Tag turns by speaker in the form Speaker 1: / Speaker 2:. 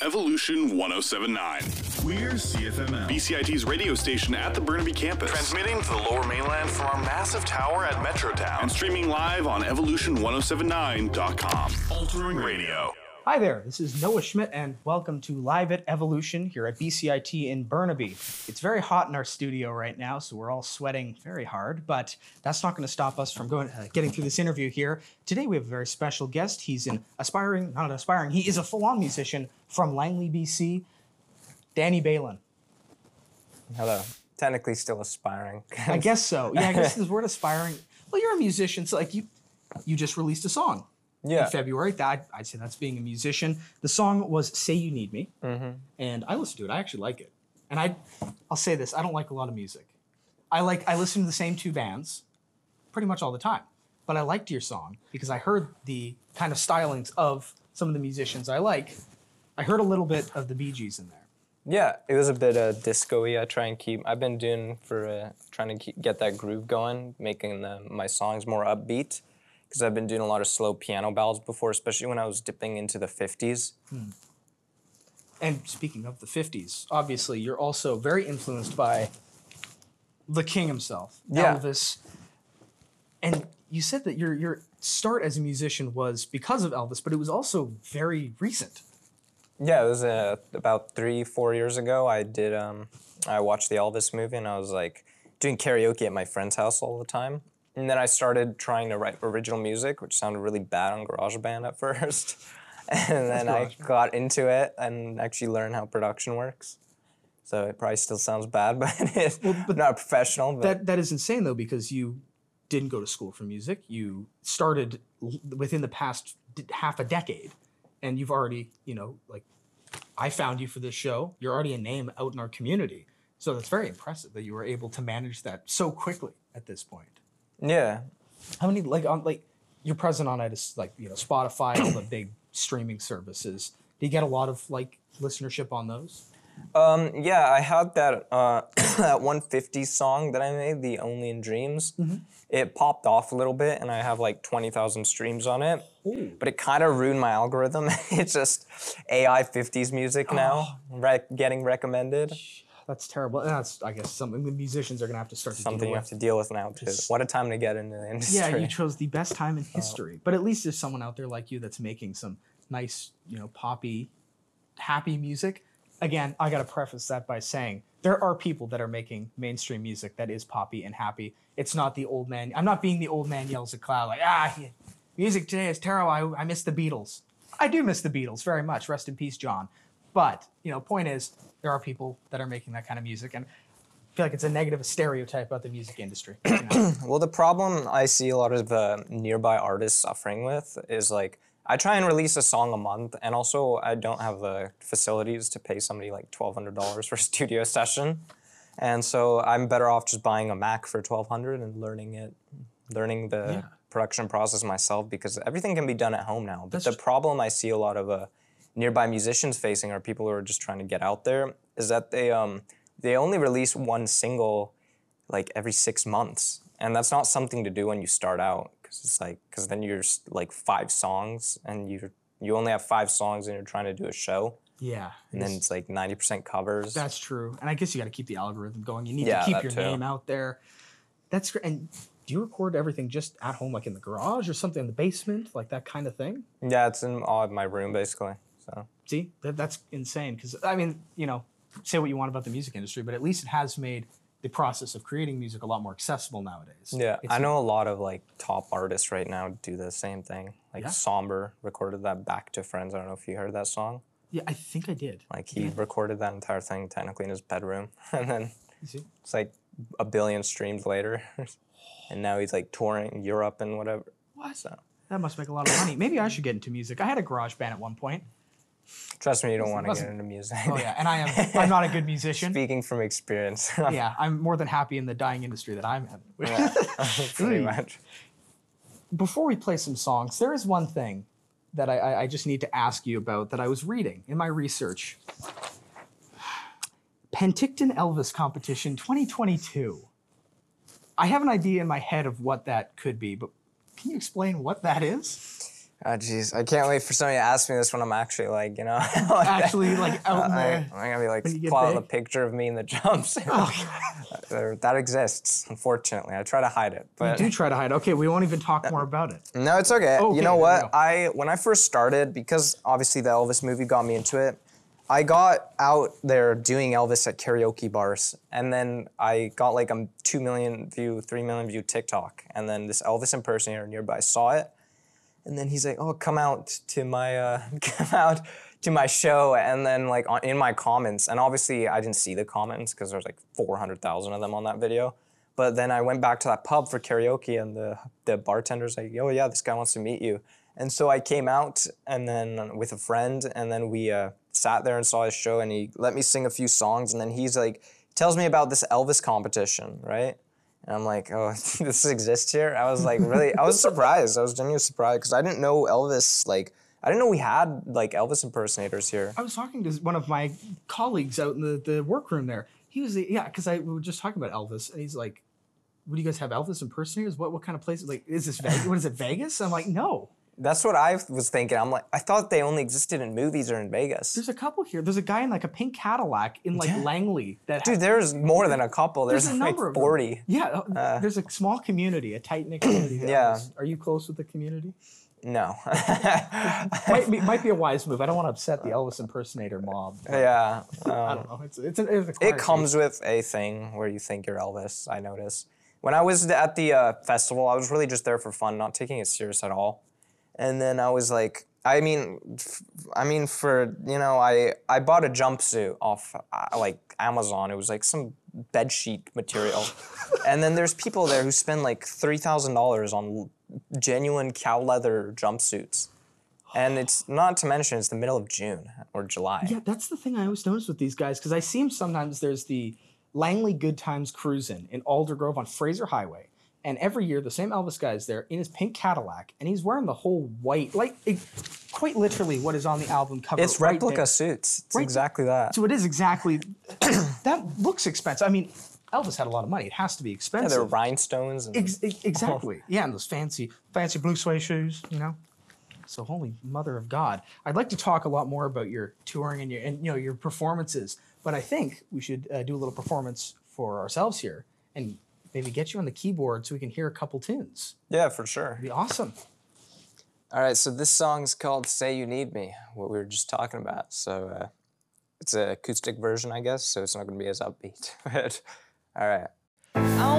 Speaker 1: Evolution 1079.
Speaker 2: We're CFML,
Speaker 1: BCIT's radio station at the Burnaby campus.
Speaker 3: Transmitting to the Lower Mainland from our massive tower at Metrotown.
Speaker 1: And streaming live on evolution1079.com.
Speaker 2: altering radio.
Speaker 4: Hi there, this is Noah Schmidt, and welcome to Live at Evolution here at BCIT in Burnaby. It's very hot in our studio right now, so we're all sweating very hard, but that's not going to stop us from getting through this interview here. Today we have a very special guest. He's he is a full-on musician from Langley, BC, Danny Balin.
Speaker 5: Hello. Technically still aspiring.
Speaker 4: I guess so. Yeah, I guess this word aspiring. Well, you're a musician, so like you just released a song.
Speaker 5: Yeah.
Speaker 4: In February. I'd say that's being a musician. The song was Say You Need Me. Mm-hmm. And I listened to it. I actually like it. And I'll say this. I don't like a lot of music. I listen to the same two bands pretty much all the time. But I liked your song because I heard the kind of stylings of some of the musicians I like. I heard a little bit of the Bee Gees in there.
Speaker 5: Yeah, it was a bit disco-y. I've been doing trying to get that groove going, making my songs more upbeat. Because I've been doing a lot of slow piano ballads before, especially when I was dipping into the 50s.
Speaker 4: And speaking of the 50s, obviously you're also very influenced by the king himself,
Speaker 5: yeah.
Speaker 4: Elvis. And you said that your start as a musician was because of Elvis, but it was also very recent.
Speaker 5: Yeah, it was about 3-4 years ago. I watched the Elvis movie, and I was like doing karaoke at my friend's house all the time. And then I started trying to write original music, which sounded really bad on GarageBand at first. And then I got into it and actually learned how production works. So it probably still sounds bad, but it's not professional. But
Speaker 4: that is insane, though, because you didn't go to school for music. You started within the past half a decade, and you've already, I found you for this show. You're already a name out in our community. So that's very impressive that you were able to manage that so quickly at this point.
Speaker 5: Yeah.
Speaker 4: How many you're present on it is Spotify, all the big streaming services. Do you get a lot of listenership on those?
Speaker 5: Yeah, I had that that 150 song that I made, The Only in Dreams. Mm-hmm. It popped off a little bit, and I have 20,000 streams on it. Ooh. But it kind of ruined my algorithm. It's just AI 50s music now, getting recommended.
Speaker 4: That's terrible. And that's, I guess, something the musicians are going to have to start to deal with.
Speaker 5: Something you have to deal with now, too. What a time to get into the industry.
Speaker 4: Yeah, you chose the best time in history. But at least there's someone out there like you that's making some nice, poppy, happy music. Again, I got to preface that by saying there are people that are making mainstream music that is poppy and happy. It's not the old man. I'm not being the old man yells at cloud music today is terrible. I miss the Beatles. I do miss the Beatles very much. Rest in peace, John. But, point is, there are people that are making that kind of music, and I feel like it's a negative stereotype about the music industry.
Speaker 5: Well, the problem I see a lot of nearby artists suffering with is I try and release a song a month, and also I don't have the facilities to pay somebody $1,200 for a studio session, and so I'm better off just buying a Mac for $1,200 and learning the production process myself, because everything can be done at home now. But the problem I see a lot of nearby musicians facing, or people who are just trying to get out there, is that they only release one single every 6 months, and that's not something to do when you start out, because then you're 5 songs, and you only have 5 songs, and you're trying to do a show.
Speaker 4: Yeah.
Speaker 5: And then it's 90% covers.
Speaker 4: That's true, and I guess you got to keep the algorithm going. You need to keep your name out there. That's great. And do you record everything just at home, in the garage or something in the basement, that kind of thing?
Speaker 5: Yeah, it's in my room basically. So.
Speaker 4: See, that's insane, because, say what you want about the music industry, but at least it has made the process of creating music a lot more accessible nowadays.
Speaker 5: Yeah, I know a lot of, top artists right now do the same thing. Somber recorded that Back to Friends. I don't know if you heard that song.
Speaker 4: Yeah, I think I did.
Speaker 5: He recorded that entire thing technically in his bedroom, and then it's 1 billion streams later, and now he's, touring Europe and whatever.
Speaker 4: What? So. That must make a lot of money. Maybe I should get into music. I had a garage band at one point.
Speaker 5: Trust me, you don't want to get into music.
Speaker 4: Oh yeah, and I'm not a good musician.
Speaker 5: Speaking from experience.
Speaker 4: Yeah, I'm more than happy in the dying industry that I'm in.
Speaker 5: Yeah, pretty much.
Speaker 4: Before we play some songs, there is one thing that I just need to ask you about that I was reading in my research. Penticton Elvis Competition 2022. I have an idea in my head of what that could be, but can you explain what that is?
Speaker 5: Oh, jeez. I can't wait for somebody to ask me this when I'm actually like,
Speaker 4: Actually, like out in
Speaker 5: I'm
Speaker 4: the.
Speaker 5: gonna be like,
Speaker 4: when you get
Speaker 5: pull out a
Speaker 4: big?
Speaker 5: picture of me in the jumpsuit. That exists, unfortunately. I try to hide it, but
Speaker 4: Do try to hide. Okay, we won't even talk more about it.
Speaker 5: no, it's okay.
Speaker 4: Okay,
Speaker 5: You know
Speaker 4: there we
Speaker 5: what? When I first started, because obviously the Elvis movie got me into it, I got out there doing Elvis at karaoke bars, and then I got like a 2 million view, 3 million view TikTok, and then this Elvis impersonator nearby saw it, and then he's like, "Oh, come out to my show," and then like in my comments, and obviously I didn't see the comments because there's like 400,000 of them on that video, but then I went back to that pub for karaoke, and the bartender's like, "Oh yeah, this guy wants to meet you," and so I came out and then with a friend, and then we sat there and saw his show, and he let me sing a few songs, and then he's like, tells me about this Elvis competition, right? And I'm like, oh, this exists here? I was like, really, I was surprised. I was genuinely surprised because I didn't know Elvis, like, I didn't know we had like Elvis impersonators here.
Speaker 4: I was talking to one of my colleagues out in the workroom there. He was, because we were just talking about Elvis, and he's like, "What do you guys have Elvis impersonators? What kind of place? Like, is this Vegas? What is it, Vegas?" I'm like, "No."
Speaker 5: That's what I was thinking. I'm like, I thought they only existed in movies or in Vegas.
Speaker 4: There's a couple here. There's a guy in like a pink Cadillac in like Langley that.
Speaker 5: Dude, there's more than a couple. There's
Speaker 4: a
Speaker 5: like
Speaker 4: number of them.
Speaker 5: 40.
Speaker 4: Yeah, there's a small community, a tight knit community. That
Speaker 5: Yeah.
Speaker 4: Are you close with the community?
Speaker 5: No.
Speaker 4: Might be a wise move. I don't want to upset the Elvis impersonator mob.
Speaker 5: Yeah.
Speaker 4: I don't know. It's a
Speaker 5: It comes with a thing where you think you're Elvis, I notice. When I was at the festival, I was really just there for fun, not taking it serious at all. And then I was like, I bought a jumpsuit off like Amazon. It was like some bed sheet material. And then there's people there who spend like $3,000 on genuine cow leather jumpsuits. And it's not to mention it's the middle of June or July.
Speaker 4: Yeah, that's the thing I always notice with these guys, because I see them sometimes. There's the Langley Good Times Cruisin' in Aldergrove on Fraser Highway. And every year, the same Elvis guy is there in his pink Cadillac, and he's wearing the whole white, quite literally what is on the album cover.
Speaker 5: It's
Speaker 4: right
Speaker 5: replica
Speaker 4: there.
Speaker 5: suits. It's
Speaker 4: Right
Speaker 5: exactly that.
Speaker 4: So it is exactly, that looks expensive. I mean, Elvis had a lot of money. It has to be
Speaker 5: Yeah,
Speaker 4: expensive.
Speaker 5: there are rhinestones. And
Speaker 4: Exactly. Yeah, and those fancy blue suede shoes, So holy mother of God. I'd like to talk a lot more about your touring and your performances, but I think we should do a little performance for ourselves here and maybe get you on the keyboard so we can hear a couple tunes.
Speaker 5: Yeah, for sure.
Speaker 4: It'd be awesome.
Speaker 5: All right, so this song's called Say You Need Me, what we were just talking about. So it's an acoustic version, I guess, so it's not going to be as upbeat. All right.